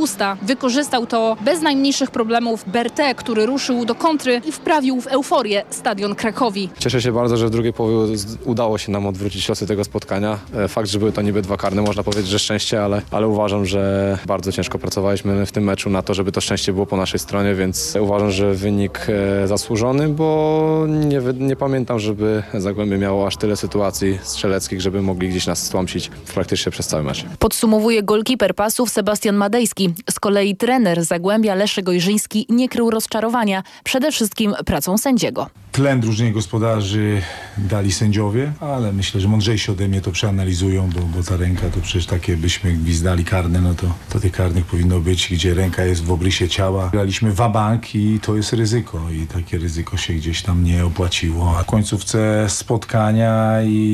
pusta. Wykorzystał to bez najmniejszych problemów Berté, który ruszył do kontry i wprawił w euforię stadion Krakowi. Cieszę się bardzo, że w drugiej połowie udało się nam odwrócić losy tego spotkania. Fakt, że były to niby 2 karne, można powiedzieć, że szczęście, ale uważam, że bardzo ciężko pracowaliśmy w tym meczu na to, żeby to szczęście było po naszej stronie, więc uważam, że wynik zasłużony, bo nie pamiętam, żeby Zagłębie miało aż tyle sytuacji strzeleckich, żeby mogli gdzieś nas stłamsić praktycznie przez cały mecz. Podsumowuje golkiper Pasów Sebastian Madejski. Z kolei trener Zagłębia Leszek Gojżyński nie krył rozczarowania, przede wszystkim pracą sędziego. Tlen drużynie gospodarzy dali sędziowie, ale myślę, że mądrzejsi ode mnie to przeanalizują, bo ta ręka to przecież takie byśmy gwizdali karne, no to tych karnych powinno być, gdzie ręka jest w obrysie ciała. Graliśmy wabank i to jest ryzyko i takie ryzyko się gdzieś tam nie opłaciło. A w końcówce spotkania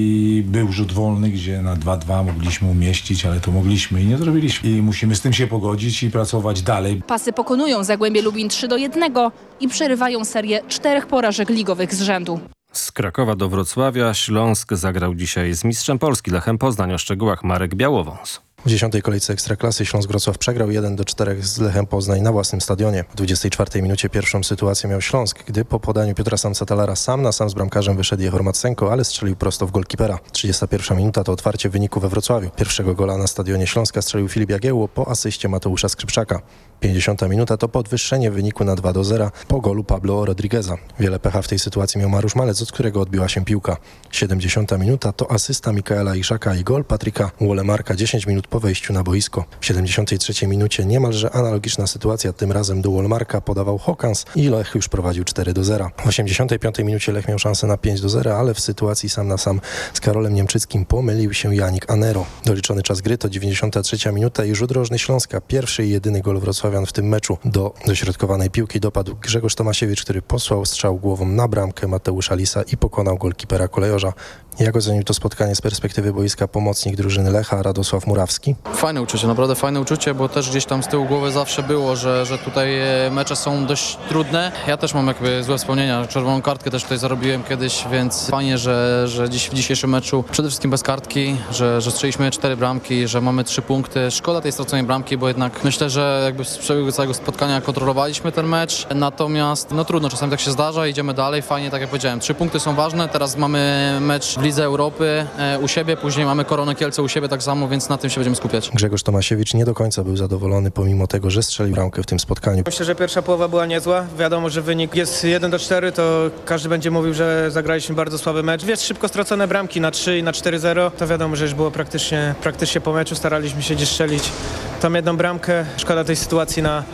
i był rzut wolny, gdzie na 2-2 mogliśmy umieścić, ale to mogliśmy i nie zrobiliśmy. I musimy z tym się pogodzić i pracować dalej. Pasy pokonują Zagłębie Lubin 3-1 i przerywają serię 4 porażek ligowych z rzędu. Z Krakowa do Wrocławia Śląsk zagrał dzisiaj z mistrzem Polski Lechem Poznań. O szczegółach Marek Białowąs. W 10. kolejce Ekstraklasy Śląsk Wrocław przegrał 1-4 z Lechem Poznań na własnym stadionie. W 24 minucie pierwszą sytuację miał Śląsk, gdy po podaniu Piotra Samca-Talara sam na sam z bramkarzem wyszedł Jehor Matsenko, ale strzelił prosto w golkipera. 31 minuta to otwarcie wyniku we Wrocławiu. Pierwszego gola na stadionie Śląska strzelił Filip Jagiełło po asyście Mateusza Skrzypczaka. 50 minuta to podwyższenie wyniku na 2-0 po golu Pablo Rodrigueza. Wiele pecha w tej sytuacji miał Mariusz Malec, od którego odbiła się piłka. 70 minuta to asysta Mikaela Iszaka i gol Patryka Wolemarka 10 minut po wejściu na boisko. W 73 minucie niemalże analogiczna sytuacja, tym razem do Wolemarka podawał Hokans i Lech już prowadził 4-0. W 85 minucie Lech miał szansę na 5-0, ale w sytuacji sam na sam z Karolem Niemczyckim pomylił się Janik Anero. Doliczony czas gry to 93 minuta i rzut rożny Śląska. Pierwszy i jedyny gol Wrocławian w tym meczu. Do dośrodkowanej piłki dopadł Grzegorz Tomasiewicz, który posłał strzał głową na bramkę Mateusza Lisa i pokonał golkipera Kolejorza. Jak ocenił to spotkanie z perspektywy boiska pomocnik drużyny Lecha Radosław Murawski? Fajne uczucie, naprawdę fajne uczucie, bo też gdzieś tam z tyłu głowy zawsze było, że tutaj mecze są dość trudne. Ja też mam jakby złe wspomnienia, czerwoną kartkę też tutaj zarobiłem kiedyś, więc fajnie, że dziś w dzisiejszym meczu przede wszystkim bez kartki, że strzeliśmy 4 bramki, że mamy 3 punkty. Szkoda tej straconej bramki, bo jednak myślę, że jakby z przebiegu całego spotkania kontrolowaliśmy ten mecz, natomiast no trudno, czasami tak się zdarza, idziemy dalej, fajnie, tak jak powiedziałem, 3 punkty są ważne, teraz mamy mecz w Lidze Europy u siebie, później mamy Koronę Kielce u siebie tak samo, więc na tym się będziemy skupiać. Grzegorz Tomasiewicz nie do końca był zadowolony, pomimo tego, że strzelił bramkę w tym spotkaniu. Myślę, że pierwsza połowa była niezła. Wiadomo, że wynik jest 1-4, to każdy będzie mówił, że zagraliśmy bardzo słaby mecz. Wiesz, szybko stracone bramki na 3 i na 4-0, to wiadomo, że już było praktycznie po meczu. Staraliśmy się gdzieś strzelić tą jedną bramkę. Szkoda tej sytuacji na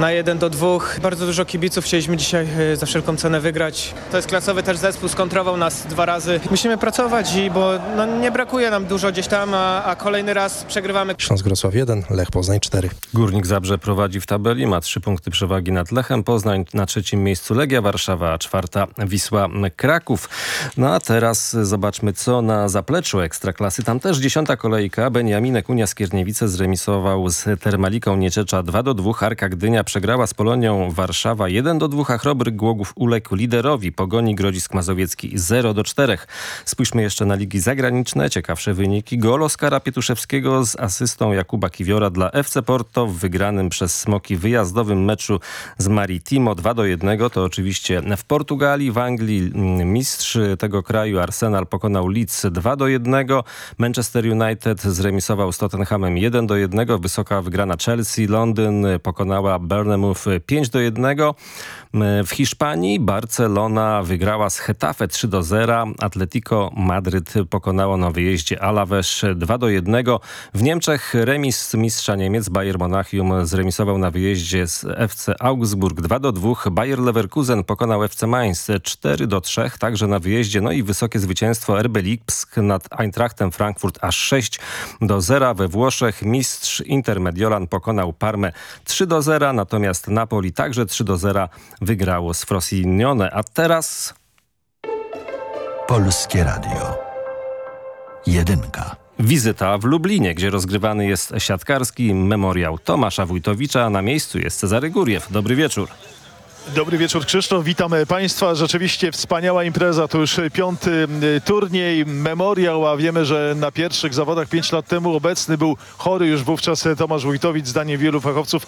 1-2. Bardzo dużo kibiców, chcieliśmy dzisiaj za wszelką cenę wygrać. To jest klasowy też zespół, skontrował nas 2 razy. Musimy pracować, bo nie brakuje nam dużo gdzieś tam, a kolejny raz przegrywamy. Śląsk Wrocław 1, Lech Poznań 4. Górnik Zabrze prowadzi w tabeli, ma 3 punkty przewagi nad Lechem Poznań, na 3. miejscu Legia Warszawa, a 4. Wisła Kraków. No a teraz zobaczmy, co na zapleczu Ekstraklasy. Tam też 10. kolejka. Beniaminek Unia Skierniewice zremisował z Termaliką Nieczecza 2-2. Arka Gdynia przegrała z Polonią Warszawa 1-2, a Chrobry Głogów uległ liderowi Pogoni Grodzisk Mazowiecki 0-4. Spójrzmy jeszcze na ligi zagraniczne. Ciekawsze wyniki. Gol Oskara Pietuszewskiego z asystą Jakuba Kiwiora dla FC Porto w wygranym przez Smoki wyjazdowym meczu z Maritimo 2-1. To oczywiście w Portugalii. W Anglii mistrz tego kraju Arsenal pokonał Leeds 2-1. Manchester United zremisował z Tottenhamem 1-1. Wysoka wygrana Chelsea. Londyn pokonała Bournemouth 5-1. W Hiszpanii Barcelona wygrała z Getafe 3-0. Atletico Madryt pokonało na wyjeździe Alavés 2-1. W Niemczech remis mistrza Niemiec Bayer Monachium zremisował na wyjeździe z FC Augsburg 2-2. Bayer Leverkusen pokonał FC Mainz 4-3, także na wyjeździe. No i wysokie zwycięstwo RB Lipsk nad Eintrachtem Frankfurt aż 6-0. We Włoszech mistrz Inter Mediolan pokonał Parmę 3-0, natomiast Napoli także 3-0 wygrało z Frosinone. A teraz Polskie Radio. 1. Wizyta w Lublinie, gdzie rozgrywany jest siatkarski memoriał Tomasza Wójtowicza. Na miejscu jest Cezary Góriew. Dobry wieczór. Dobry wieczór, Krzysztof. Witamy Państwa. Rzeczywiście wspaniała impreza. To już 5. turniej, memoriał, a wiemy, że na pierwszych zawodach 5 lat temu obecny był chory już wówczas Tomasz Wójtowicz. Zdaniem wielu fachowców